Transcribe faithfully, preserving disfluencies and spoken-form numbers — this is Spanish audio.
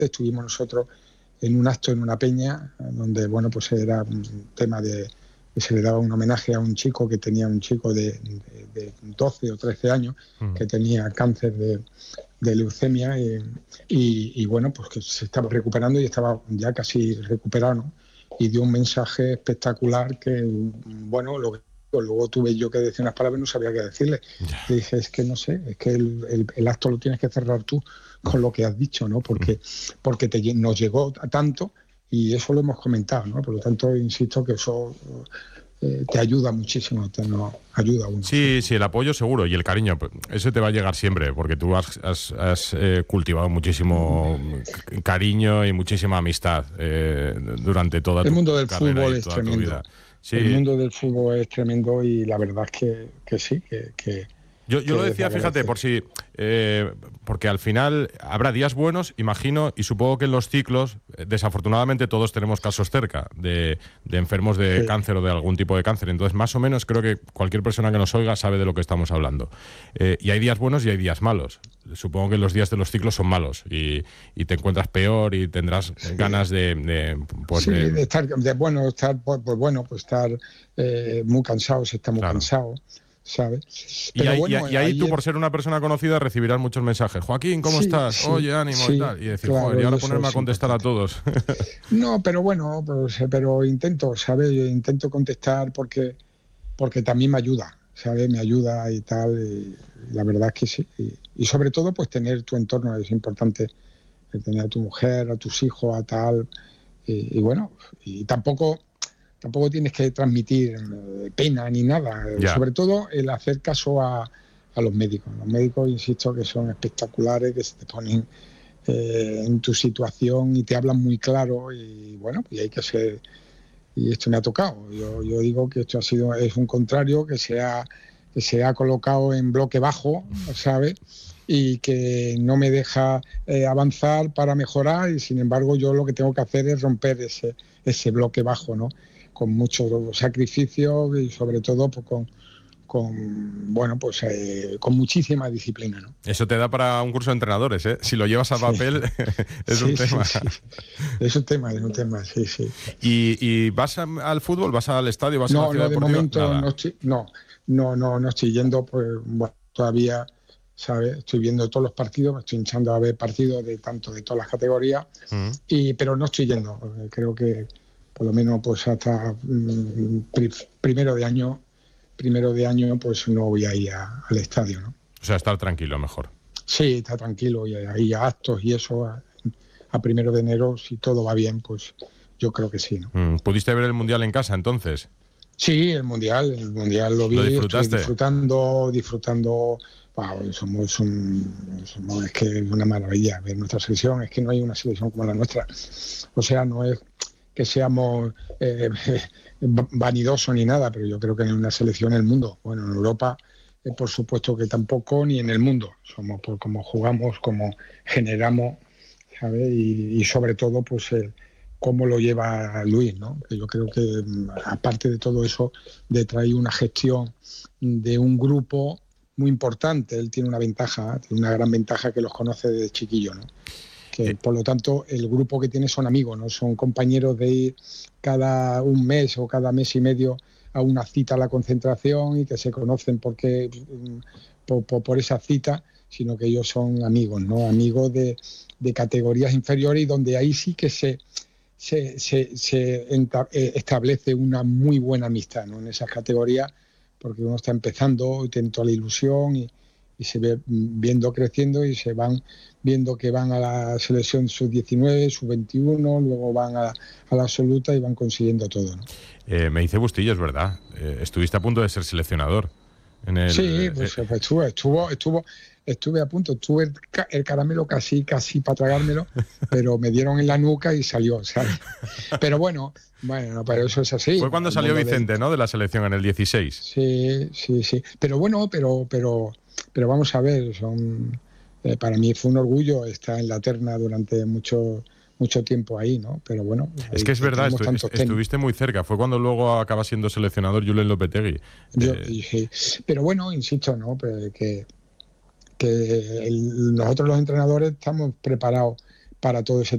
estuvimos nosotros en un acto en una peña, donde, bueno, pues era un tema de que se le daba un homenaje a un chico que tenía un chico de, de, de doce o trece años, mm. que tenía cáncer de, de leucemia y, y, y, bueno, pues que se estaba recuperando y estaba ya casi recuperado, ¿no? Y dio un mensaje espectacular que, bueno, lo que pues luego tuve yo que decir unas palabras y no sabía qué decirle. Yeah. Le dije, es que no sé, es que el, el, el acto lo tienes que cerrar tú con lo que has dicho, ¿no? Porque, porque te, nos llegó a tanto y eso lo hemos comentado, ¿no? Por lo tanto, insisto que eso eh, te ayuda muchísimo, te no, ayuda a uno. Sí, sí, el apoyo seguro y el cariño, ese te va a llegar siempre, porque tú has, has, has eh, cultivado muchísimo cariño y muchísima amistad eh, durante toda tu carrera. El mundo del carrera fútbol y es toda tremendo. Tu vida. Sí. El mundo del fútbol es tremendo y la verdad es que, que sí, que... que Yo, yo lo decía, fíjate, por si eh, porque al final habrá días buenos, imagino, y supongo que en los ciclos, desafortunadamente todos tenemos casos cerca de, de enfermos de sí. cáncer o de algún tipo de cáncer. Entonces, más o menos, creo que cualquier persona que nos oiga sabe de lo que estamos hablando. Eh, y hay días buenos y hay días malos. Supongo que los días de los ciclos son malos y, y te encuentras peor y tendrás sí. ganas de... de, pues, sí, de, de estar, de bueno, estar, pues, pues bueno, pues estar eh, muy cansados, está muy claro. cansado. ¿Sabes? Pero y ahí, bueno, y ahí tú, por ser una persona conocida, recibirás muchos mensajes. Joaquín, ¿cómo sí, estás? Sí, Oye, ánimo sí, y tal. Y decir, claro, joder, y ahora y ponerme a contestar a todos. No, pero bueno, pues, pero intento, ¿sabes? Yo intento contestar porque, porque también me ayuda, ¿sabes? Me ayuda y tal. Y la verdad es que sí. Y, y sobre todo, pues tener tu entorno es importante. Tener a tu mujer, a tus hijos, a tal. Y, y bueno, y tampoco... Tampoco tienes que transmitir eh, pena ni nada. Ya. Sobre todo el hacer caso a, a los médicos. Los médicos, insisto, que son espectaculares, que se te ponen eh, en tu situación y te hablan muy claro. Y bueno, y hay que ser... Y esto me ha tocado. Yo, yo digo que esto ha sido es un contrario que se ha, que se ha colocado en bloque bajo, ¿sabes? Y que no me deja eh, avanzar para mejorar. Y sin embargo, yo lo que tengo que hacer es romper ese, ese bloque bajo, ¿no? Con mucho sacrificio y sobre todo pues, con, con bueno pues eh, con muchísima disciplina, ¿no? Eso te da para un curso de entrenadores, ¿eh? Si lo llevas a papel sí. es sí, un tema. Sí, sí. Es un tema, es un tema, sí, sí. ¿Y, y vas a, al fútbol? ¿Vas al estadio? ¿Vas no, a la ciudad no, de deportiva? momento Nada. no estoy, no, no, no, no estoy yendo, pues bueno, todavía, ¿sabes? Estoy viendo todos los partidos, me estoy hinchando a ver partidos de tanto de todas las categorías, mm. y pero no estoy yendo, porque creo que por lo menos pues hasta mm, pr- primero de año, primero de año pues no voy a ir a, al estadio, ¿no? O sea, estar tranquilo mejor. Sí, está tranquilo y hay actos y eso a, a primero de enero, si todo va bien, pues yo creo que sí, ¿no? Mm, ¿Pudiste ver el Mundial en casa entonces? Sí, el Mundial, el Mundial lo vi, ¿Lo disfrutaste? Estoy disfrutando, disfrutando, wow, somos, un, somos, es que es una maravilla ver nuestra selección, es que no hay una selección como la nuestra, o sea, no es que seamos eh, vanidosos ni nada, pero yo creo que en una selección en el mundo, bueno, en Europa, eh, por supuesto que tampoco, ni en el mundo, somos por cómo jugamos, cómo generamos, ¿sabes? Y, y sobre todo, pues el cómo lo lleva Luis, ¿no? Que yo creo que, aparte de todo eso, de traer una gestión de un grupo muy importante. Él tiene una ventaja, tiene una gran ventaja que los conoce desde chiquillo, ¿no? Que, por lo tanto, el grupo que tiene son amigos, ¿no? Son compañeros de ir cada un mes o cada mes y medio a una cita a la concentración y que se conocen porque, por, por, por esa cita, sino que ellos son amigos, ¿no? Amigos de, de categorías inferiores y donde ahí sí que se... se, se, se establece una muy buena amistad, ¿no? En esas categorías, porque uno está empezando y tiene toda la ilusión y, y se ve viendo creciendo y se van viendo que van a la selección sub diecinueve, sub veintiuno, luego van a, a la absoluta y van consiguiendo todo, ¿no? Eh, me dice Bustillo, es verdad, eh, estuviste a punto de ser seleccionador. En el, sí, pues, eh, pues estuvo, estuvo, estuvo, estuve a punto, tuve el, el caramelo casi, casi para tragármelo, pero me dieron en la nuca y salió, ¿sabes? Pero bueno, bueno, pero eso es así. Fue cuando salió Vicente, del... ¿no? De la selección en el dieciséis. Sí, sí, sí. Pero bueno, pero, pero, pero vamos a ver, son, eh, para mí fue un orgullo estar en la terna durante mucho. mucho tiempo ahí, ¿no? Pero bueno... Es que es verdad, estu est estuviste muy cerca. Fue cuando luego acaba siendo seleccionador Julen Lopetegui. Yo, eh... sí. Pero bueno, insisto, ¿no? Que, que el, nosotros los entrenadores estamos preparados para todo ese